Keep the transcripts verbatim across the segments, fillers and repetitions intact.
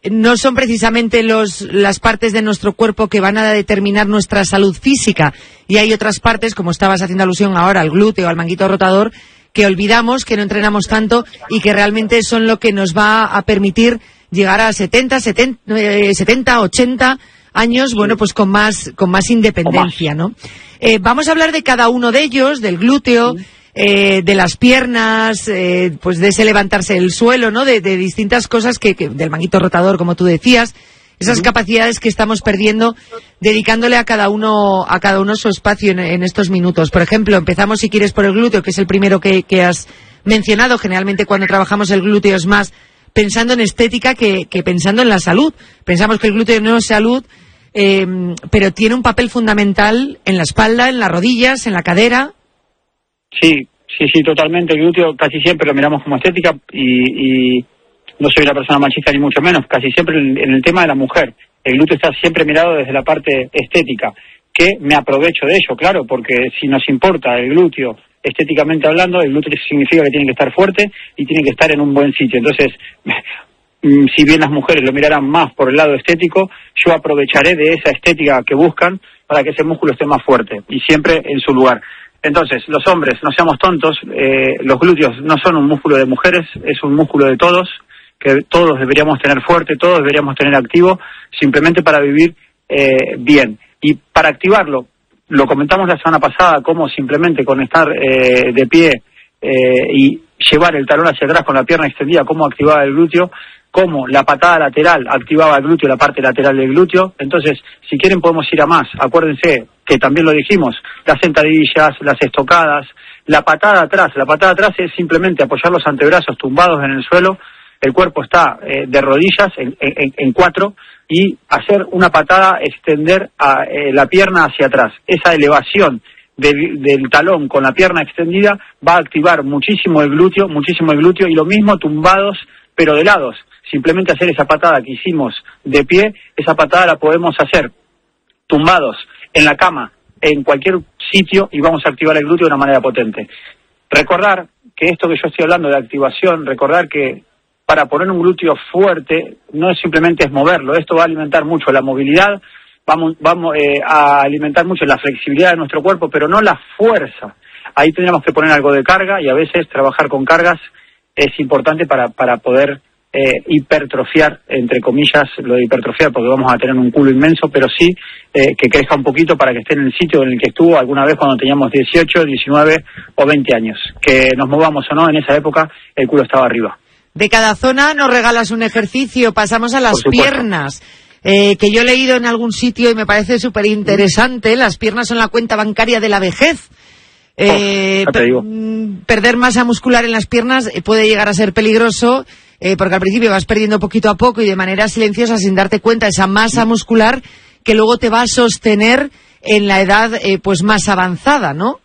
no son precisamente los, las partes de nuestro cuerpo que van a determinar nuestra salud física. Y hay otras partes, como estabas haciendo alusión ahora, al glúteo, al manguito rotador, que olvidamos, que no entrenamos tanto y que realmente son lo que nos va a permitir llegar a setenta, setenta, ochenta años, bueno, pues con más, con más independencia, ¿no? Eh, vamos a hablar de cada uno de ellos, del glúteo, eh, de las piernas, eh, pues de ese levantarse del suelo, ¿no? De, de distintas cosas que, que, del manguito rotador, como tú decías, esas capacidades que estamos perdiendo, dedicándole a cada uno, a cada uno su espacio en, en estos minutos. Por ejemplo, empezamos, si quieres, por el glúteo, que es el primero que, que has mencionado. Generalmente cuando trabajamos el glúteo es más pensando en estética que, que pensando en la salud. Pensamos que el glúteo no es salud, eh, pero tiene un papel fundamental en la espalda, en las rodillas, en la cadera. Sí, sí, sí, totalmente. El glúteo casi siempre lo miramos como estética y, y no soy una persona machista ni mucho menos. Casi siempre en, en el tema de la mujer, el glúteo está siempre mirado desde la parte estética, que me aprovecho de ello, claro, porque si nos importa el glúteo estéticamente hablando, el glúteo significa que tiene que estar fuerte y tiene que estar en un buen sitio. Entonces, si bien las mujeres lo mirarán más por el lado estético, yo aprovecharé de esa estética que buscan para que ese músculo esté más fuerte y siempre en su lugar. Entonces, los hombres, no seamos tontos, eh, los glúteos no son un músculo de mujeres, es un músculo de todos, que todos deberíamos tener fuerte, todos deberíamos tener activo, simplemente para vivir eh, bien. Y para activarlo, lo comentamos la semana pasada, cómo simplemente con estar eh, de pie eh, y llevar el talón hacia atrás con la pierna extendida, cómo activaba el glúteo, cómo la patada lateral activaba el glúteo, la parte lateral del glúteo. Entonces, si quieren podemos ir a más. Acuérdense que también lo dijimos, las sentadillas, las estocadas, la patada atrás. La patada atrás es simplemente apoyar los antebrazos tumbados en el suelo, el cuerpo está eh, de rodillas en, en, en cuatro, y hacer una patada, extender a, eh, la pierna hacia atrás. Esa elevación del, del talón con la pierna extendida va a activar muchísimo el glúteo, muchísimo el glúteo, y lo mismo tumbados, pero de lados. Simplemente hacer esa patada que hicimos de pie, esa patada la podemos hacer tumbados, en la cama, en cualquier sitio, y vamos a activar el glúteo de una manera potente. Recordar que esto que yo estoy hablando de activación, recordar que para poner un glúteo fuerte, no es simplemente es moverlo, esto va a alimentar mucho la movilidad, vamos, vamos eh, a alimentar mucho la flexibilidad de nuestro cuerpo, pero no la fuerza. Ahí tendríamos que poner algo de carga, y a veces trabajar con cargas es importante para, para poder eh, hipertrofiar, entre comillas, lo de hipertrofiar, porque vamos a tener un culo inmenso, pero sí eh, que crezca un poquito para que esté en el sitio en el que estuvo alguna vez cuando teníamos dieciocho, diecinueve o veinte años. Que nos movamos o no, en esa época el culo estaba arriba. De cada zona nos regalas un ejercicio. Pasamos a las piernas, eh, que yo he leído en algún sitio y me parece súper interesante. Las piernas son la cuenta bancaria de la vejez. Eh, oh, per- perder masa muscular en las piernas puede llegar a ser peligroso, eh, porque al principio vas perdiendo poquito a poco y de manera silenciosa, sin darte cuenta, esa masa muscular que luego te va a sostener en la edad eh, pues más avanzada, ¿no?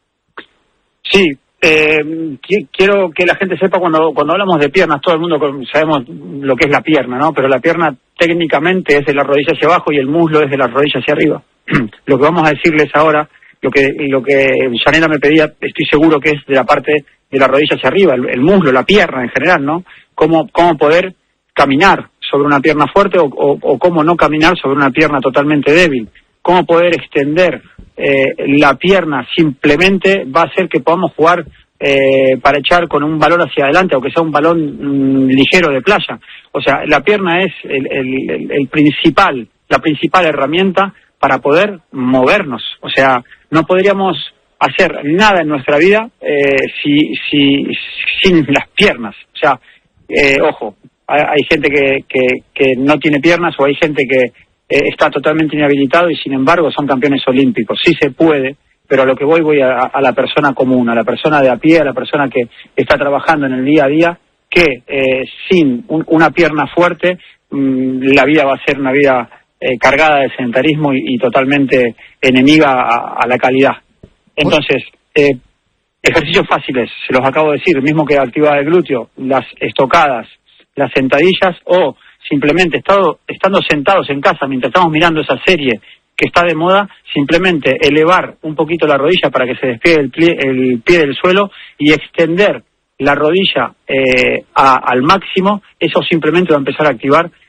Sí. Eh, quiero que la gente sepa, cuando cuando hablamos de piernas, todo el mundo sabemos lo que es la pierna, ¿no? Pero la pierna técnicamente es de la rodilla hacia abajo y el muslo es de la rodilla hacia arriba. Lo que vamos a decirles ahora, lo que lo que Yanela me pedía, estoy seguro que es de la parte de la rodilla hacia arriba, el, el muslo, la pierna en general, ¿no? Cómo, cómo poder caminar sobre una pierna fuerte o, o, o cómo no caminar sobre una pierna totalmente débil. Cómo poder extender eh, la pierna simplemente va a hacer que podamos jugar eh, para echar con un balón hacia adelante, aunque sea un balón mmm, ligero de playa. O sea, la pierna es el, el, el, el principal, la principal herramienta para poder movernos. O sea, no podríamos hacer nada en nuestra vida eh, si, si, sin las piernas. O sea, eh, ojo, hay, hay gente que, que, que no tiene piernas, o hay gente que Eh, está totalmente inhabilitado y sin embargo son campeones olímpicos. Sí se puede, pero a lo que voy voy a, a la persona común, a la persona de a pie, a la persona que está trabajando en el día a día, que eh, sin un, una pierna fuerte mmm, la vida va a ser una vida eh, cargada de sedentarismo y, y totalmente enemiga a, a la calidad. Entonces, eh, ejercicios fáciles, se los acabo de decir, el mismo que activar el glúteo, las estocadas, las sentadillas, o simplemente estado, estando sentados en casa mientras estamos mirando esa serie que está de moda, simplemente elevar un poquito la rodilla para que se despegue el pie, el pie del suelo y extender la rodilla eh, a, al máximo. Eso simplemente va a empezar a activar